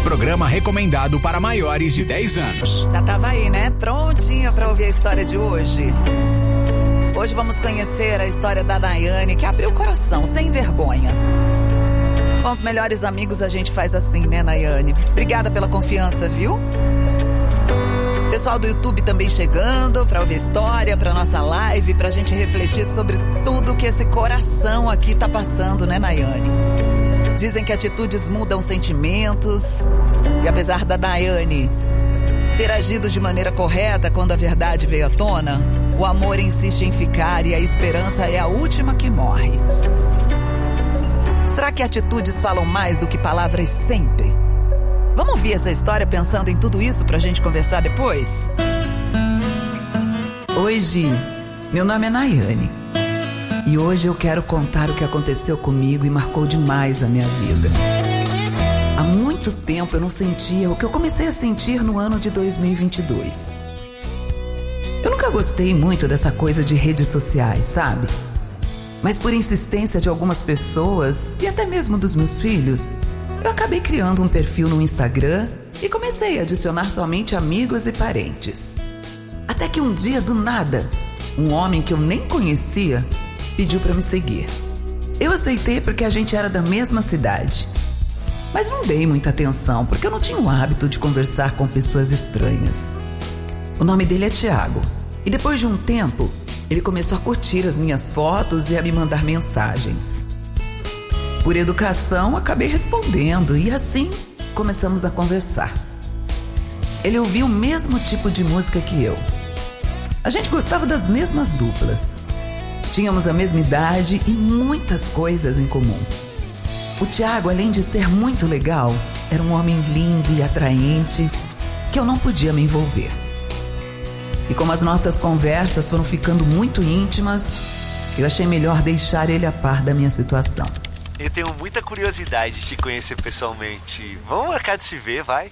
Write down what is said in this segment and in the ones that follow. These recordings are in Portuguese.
programa recomendado para maiores de 10 anos. Já tava aí, né? Prontinha pra ouvir a história de hoje. Hoje vamos conhecer a história da Nayane, que abriu o coração, sem vergonha. Com os melhores amigos a gente faz assim, né, Nayane? Obrigada pela confiança, viu? Pessoal do YouTube também chegando pra ouvir a história, pra nossa live, pra gente refletir sobre tudo que esse coração aqui tá passando, né, Nayane? Dizem que atitudes mudam sentimentos. E apesar da Nayane ter agido de maneira correta quando a verdade veio à tona, o amor insiste em ficar e a esperança é a última que morre. Será que atitudes falam mais do que palavras sempre? Vamos ouvir essa história pensando em tudo isso pra gente conversar depois? Oi, Gi. Meu nome é Nayane. E hoje eu quero contar o que aconteceu comigo e marcou demais a minha vida. Há muito tempo eu não sentia o que eu comecei a sentir no ano de 2022. Eu nunca gostei muito dessa coisa de redes sociais, sabe? Mas por insistência de algumas pessoas e até mesmo dos meus filhos, eu acabei criando um perfil no Instagram e comecei a adicionar somente amigos e parentes. Até que um dia, do nada, um homem que eu nem conhecia pediu para me seguir. Eu aceitei porque a gente era da mesma cidade. Mas não dei muita atenção porque eu não tinha o hábito de conversar com pessoas estranhas. O nome dele é Thiago. E depois de um tempo, ele começou a curtir as minhas fotos e a me mandar mensagens. Por educação, acabei respondendo e assim começamos a conversar. Ele ouvia o mesmo tipo de música que eu. A gente gostava das mesmas duplas. Tínhamos a mesma idade e muitas coisas em comum. O Thiago, além de ser muito legal, era um homem lindo e atraente que eu não podia me envolver. E como as nossas conversas foram ficando muito íntimas, eu achei melhor deixar ele a par da minha situação. Eu tenho muita curiosidade de te conhecer pessoalmente. Vamos marcar de se ver, vai?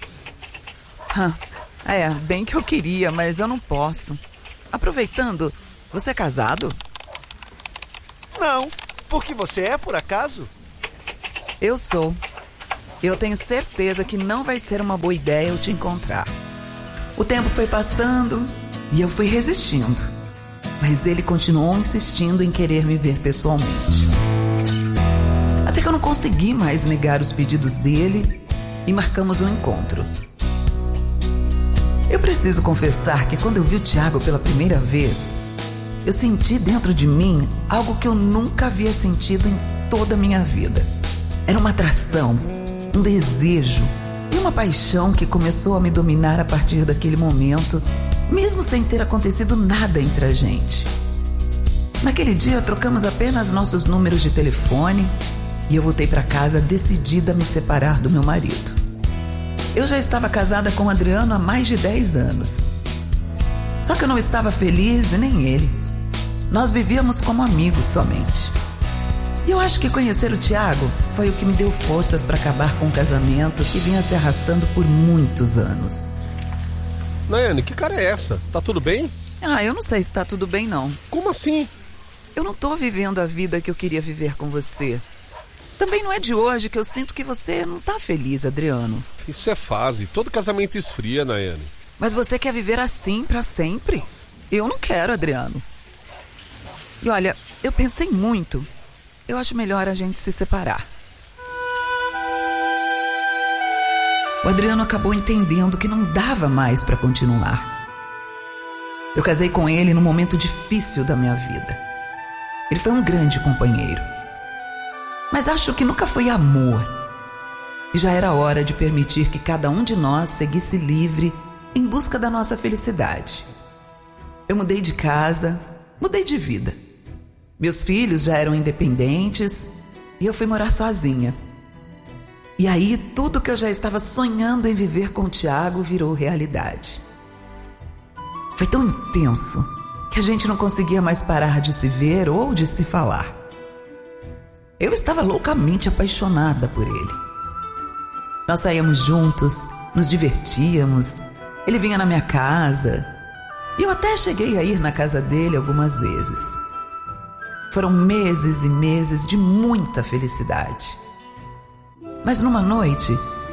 Bem que eu queria, mas eu não posso. Aproveitando, você é casado? Não, porque você é, por acaso? Eu sou. Eu tenho certeza que não vai ser uma boa ideia eu te encontrar. O tempo foi passando e eu fui resistindo. Mas ele continuou insistindo em querer me ver pessoalmente. Até que eu não consegui mais negar os pedidos dele e marcamos um encontro. Eu preciso confessar que quando eu vi o Thiago pela primeira vez, eu senti dentro de mim algo que eu nunca havia sentido em toda a minha vida. Era uma atração, um desejo e uma paixão que começou a me dominar a partir daquele momento, mesmo sem ter acontecido nada entre a gente. Naquele dia trocamos apenas nossos números de telefone e eu voltei para casa decidida a me separar do meu marido. Eu já estava casada com o Adriano há mais de 10 anos. Só que eu não estava feliz e nem ele. Nós vivíamos como amigos somente. E eu acho que conhecer o Thiago foi o que me deu forças para acabar com um casamento que vinha se arrastando por muitos anos. Nayane, que cara é essa? Tá tudo bem? Eu não sei se tá tudo bem, não. Como assim? Eu não tô vivendo a vida que eu queria viver com você. Também não é de hoje que eu sinto que você não tá feliz, Adriano. Isso é fase. Todo casamento esfria, Nayane. Mas você quer viver assim pra sempre? Eu não quero, Adriano. E olha, eu pensei muito. Eu acho melhor a gente se separar. O Adriano acabou entendendo que não dava mais pra continuar. Eu casei com ele num momento difícil da minha vida. Ele foi um grande companheiro. Mas acho que nunca foi amor. E já era hora de permitir que cada um de nós seguisse livre em busca da nossa felicidade. Eu mudei de casa, mudei de vida. Meus filhos já eram independentes e eu fui morar sozinha. E aí tudo que eu já estava sonhando em viver com o Thiago virou realidade. Foi tão intenso que a gente não conseguia mais parar de se ver ou de se falar. Eu estava loucamente apaixonada por ele. Nós saíamos juntos, nos divertíamos, ele vinha na minha casa e eu até cheguei a ir na casa dele algumas vezes. Foram meses e meses de muita felicidade. Mas numa noite,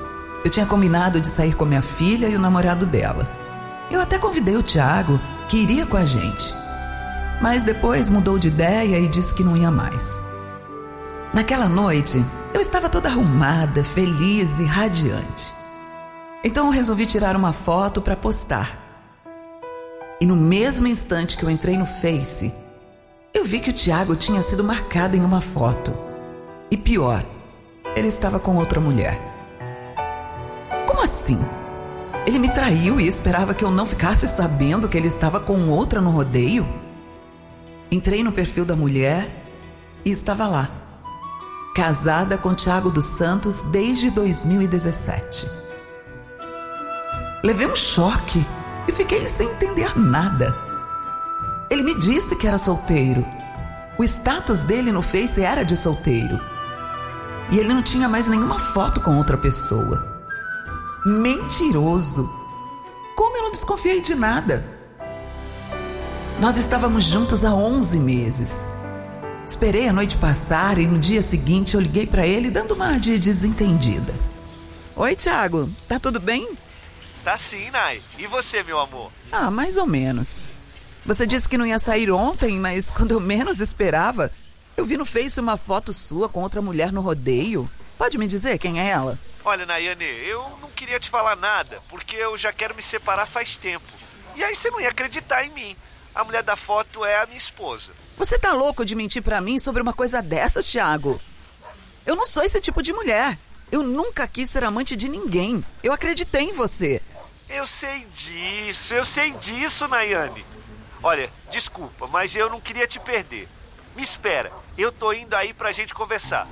Eu tinha combinado de sair com minha filha e o namorado dela. Eu até convidei o Thiago, que iria com a gente. Mas depois mudou de ideia e disse que não ia mais. Naquela noite, eu estava toda arrumada, feliz e radiante. Então eu resolvi tirar uma foto para postar. E no mesmo instante que eu entrei no Face, eu vi que o Thiago tinha sido marcado em uma foto. E pior, ele estava com outra mulher. Como assim? Ele me traiu e esperava que eu não ficasse sabendo que ele estava com outra no rodeio? Entrei no perfil da mulher e estava lá. Casada com Thiago dos Santos desde 2017. Levei um choque e fiquei sem entender nada. Ele me disse que era solteiro. O status dele no Face era de solteiro. E ele não tinha mais nenhuma foto com outra pessoa. Mentiroso! Como eu não desconfiei de nada? Nós estávamos juntos há 11 meses. Esperei a noite passar e no dia seguinte eu liguei para ele dando uma de desentendida. Oi, Thiago, tá tudo bem? Tá sim, Nay. E você, meu amor? Ah, mais ou menos. Você disse que não ia sair ontem, mas quando eu menos esperava, eu vi no Face uma foto sua com outra mulher no rodeio. Pode me dizer quem é ela? Olha, Nayane, eu não queria te falar nada, porque eu já quero me separar faz tempo. E aí você não ia acreditar em mim. A mulher da foto é a minha esposa. Você tá louco de mentir pra mim sobre uma coisa dessas, Thiago? Eu não sou esse tipo de mulher. Eu nunca quis ser amante de ninguém. Eu acreditei em você. Eu sei disso, Nayane. Olha, desculpa, mas eu não queria te perder. Me espera, eu tô indo aí pra gente conversar.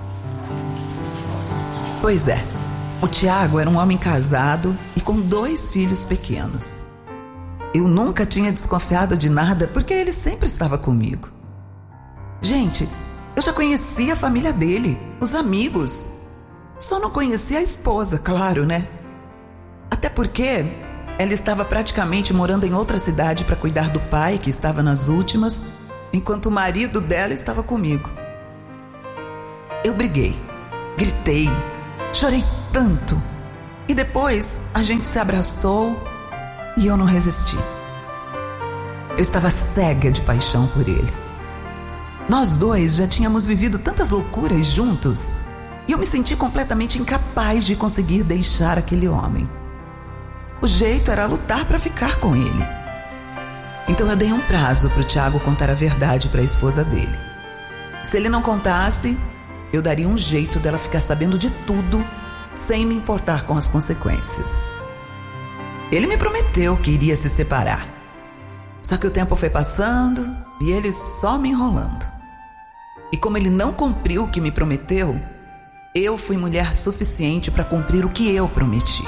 Pois é, o Thiago era um homem casado e com 2 filhos pequenos. Eu nunca tinha desconfiado de nada porque ele sempre estava comigo. Gente, eu já conhecia a família dele, os amigos. Só não conhecia a esposa, claro, né? Até porque ela estava praticamente morando em outra cidade para cuidar do pai, que estava nas últimas, enquanto o marido dela estava comigo. Eu briguei, gritei, chorei tanto. E depois a gente se abraçou e eu não resisti. Eu estava cega de paixão por ele. Nós dois já tínhamos vivido tantas loucuras juntos e eu me senti completamente incapaz de conseguir deixar aquele homem. O jeito era lutar para ficar com ele. Então eu dei um prazo para o Thiago contar a verdade para a esposa dele. Se ele não contasse, eu daria um jeito dela ficar sabendo de tudo, sem me importar com as consequências. Ele me prometeu que iria se separar. Só que o tempo foi passando e ele só me enrolando. E como ele não cumpriu o que me prometeu, eu fui mulher suficiente para cumprir o que eu prometi.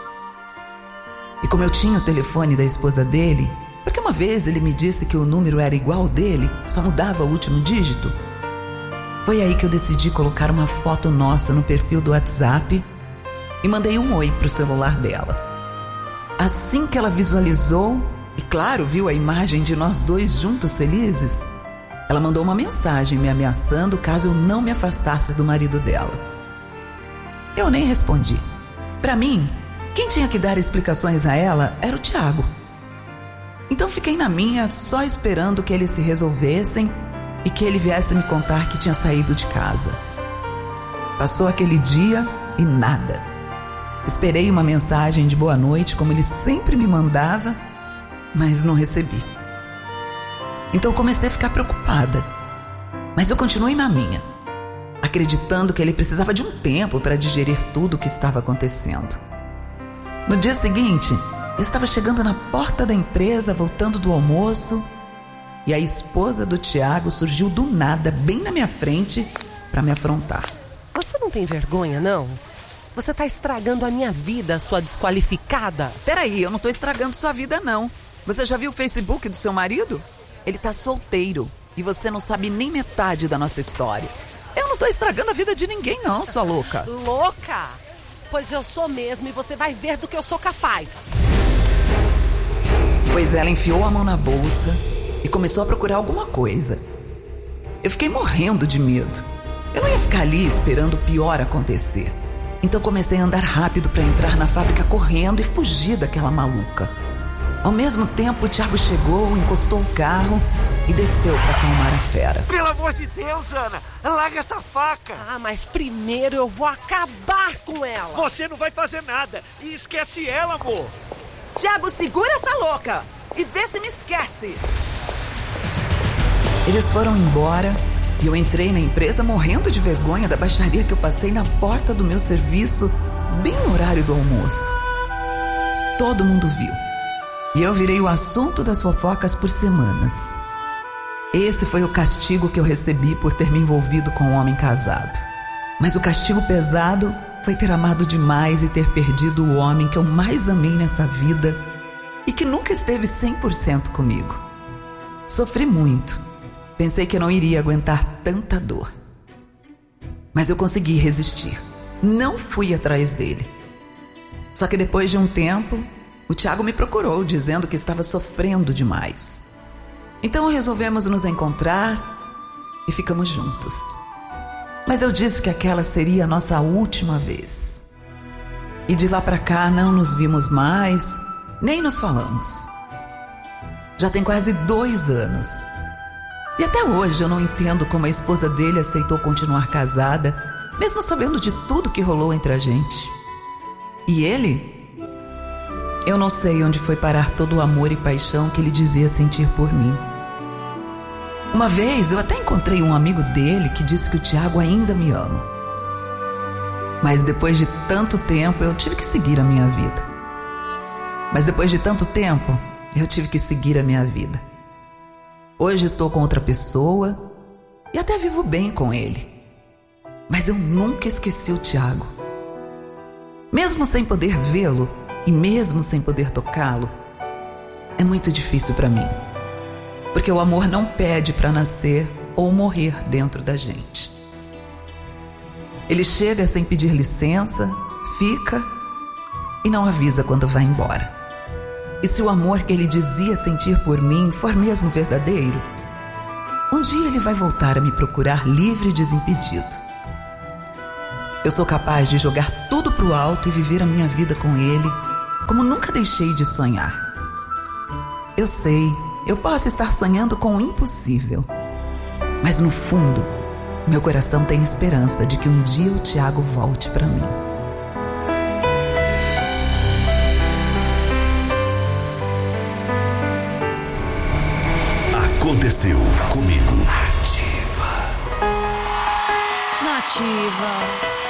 E como eu tinha o telefone da esposa dele, porque uma vez ele me disse que o número era igual ao dele, só mudava o último dígito, foi aí que eu decidi colocar uma foto nossa no perfil do WhatsApp e mandei um oi pro celular dela. Assim que ela visualizou, e claro, viu a imagem de nós dois juntos felizes, ela mandou uma mensagem me ameaçando caso eu não me afastasse do marido dela. Eu nem respondi. Pra mim, quem tinha que dar explicações a ela era o Thiago. Então fiquei na minha, só esperando que eles se resolvessem e que ele viesse me contar que tinha saído de casa. Passou aquele dia e nada. Esperei uma mensagem de boa noite, como ele sempre me mandava, mas não recebi. Então comecei a ficar preocupada. Mas eu continuei na minha, acreditando que ele precisava de um tempo para digerir tudo o que estava acontecendo. No dia seguinte, eu estava chegando na porta da empresa, voltando do almoço, e a esposa do Thiago surgiu do nada, bem na minha frente, para me afrontar. Você não tem vergonha, não? Você tá estragando a minha vida, sua desqualificada. Peraí, eu não tô estragando sua vida, não. Você já viu o Facebook do seu marido? Ele tá solteiro e você não sabe nem metade da nossa história. Eu não tô estragando a vida de ninguém, não, sua louca. Louca? Pois eu sou mesmo e você vai ver do que eu sou capaz. Pois ela enfiou a mão na bolsa e começou a procurar alguma coisa. Eu fiquei morrendo de medo. Eu não ia ficar ali esperando o pior acontecer. Então comecei a andar rápido para entrar na fábrica correndo e fugir daquela maluca. Ao mesmo tempo, o Thiago chegou, encostou o carro e desceu para acalmar a fera. Pelo amor de Deus, Ana, larga essa faca. Ah, mas primeiro eu vou acabar com ela. Você não vai fazer nada e esquece ela, amor. Thiago, segura essa louca e vê se me esquece. Eles foram embora e eu entrei na empresa morrendo de vergonha da baixaria que eu passei na porta do meu serviço, bem no horário do almoço. Todo mundo viu. E eu virei o assunto das fofocas por semanas. Esse foi o castigo que eu recebi por ter me envolvido com um homem casado. Mas o castigo pesado foi ter amado demais e ter perdido o homem que eu mais amei nessa vida e que nunca esteve 100% comigo. Sofri muito. Pensei que eu não iria aguentar tanta dor. Mas eu consegui resistir. Não fui atrás dele. Só que depois de um tempo, o Thiago me procurou dizendo que estava sofrendo demais. Então resolvemos nos encontrar e ficamos juntos. Mas eu disse que aquela seria a nossa última vez. E de lá pra cá não nos vimos mais, nem nos falamos. Já tem quase 2 anos. E até hoje eu não entendo como a esposa dele aceitou continuar casada, mesmo sabendo de tudo que rolou entre a gente. E ele? Eu não sei onde foi parar todo o amor e paixão que ele dizia sentir por mim. Uma vez eu até encontrei um amigo dele que disse que o Thiago ainda me ama. Mas depois de tanto tempo eu tive que seguir a minha vida. Hoje estou com outra pessoa e até vivo bem com ele. Mas eu nunca esqueci o Thiago. Mesmo sem poder vê-lo e mesmo sem poder tocá-lo, é muito difícil para mim. Porque o amor não pede para nascer ou morrer dentro da gente. Ele chega sem pedir licença, fica e não avisa quando vai embora. E se o amor que ele dizia sentir por mim for mesmo verdadeiro, um dia ele vai voltar a me procurar livre e desimpedido. Eu sou capaz de jogar tudo pro alto e viver a minha vida com ele, como nunca deixei de sonhar. Eu sei, eu posso estar sonhando com o impossível, mas no fundo, meu coração tem esperança de que um dia o Thiago volte pra mim. Aconteceu comigo. Nativa.